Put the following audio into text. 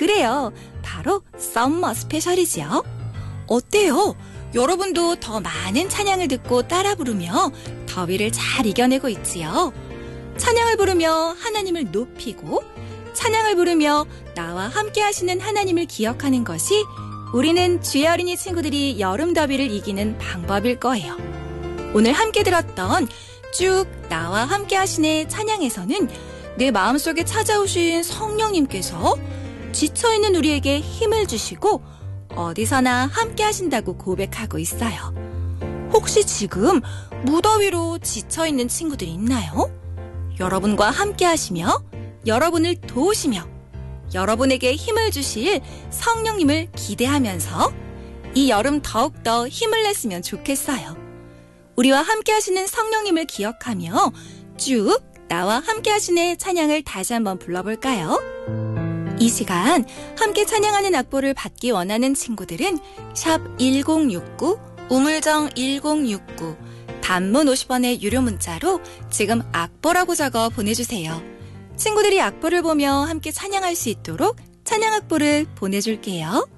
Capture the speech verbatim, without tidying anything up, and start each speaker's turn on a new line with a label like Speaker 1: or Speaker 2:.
Speaker 1: 그래요. 바로 썸머 스페셜이지요. 어때요? 여러분도 더 많은 찬양을 듣고 따라 부르며 더위를 잘 이겨내고 있지요. 찬양을 부르며 하나님을 높이고 찬양을 부르며 나와 함께 하시는 하나님을 기억하는 것이 우리는 주의 어린이 친구들이 여름 더위를 이기는 방법일 거예요. 오늘 함께 들었던 쭉 나와 함께 하시네 찬양에서는 내 마음속에 찾아오신 성령님께서 지쳐있는 우리에게 힘을 주시고 어디서나 함께 하신다고 고백하고 있어요. 혹시 지금 무더위로 지쳐있는 친구들이 있나요? 여러분과 함께 하시며 여러분을 도우시며 여러분에게 힘을 주실 성령님을 기대하면서 이 여름 더욱더 힘을 냈으면 좋겠어요. 우리와 함께 하시는 성령님을 기억하며 쭉 나와 함께 하시는 찬양을 다시 한번 불러볼까요? 이 시간 함께 찬양하는 악보를 받기 원하는 친구들은 샵 일공육구 우물정 일공육구 단문 오십 원의 유료 문자로 지금 악보라고 적어 보내주세요. 친구들이 악보를 보며 함께 찬양할 수 있도록 찬양 악보를 보내줄게요.